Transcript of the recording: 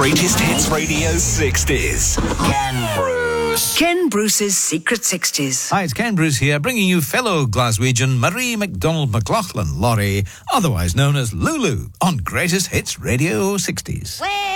Greatest Hits Radio 60s. Ken Bruce. Ken Bruce's Secret 60s. Hi, it's Ken Bruce here, bringing you fellow Glaswegian Marie McDonald McLaughlin Laurie, otherwise known as Lulu, on Greatest Hits Radio 60s.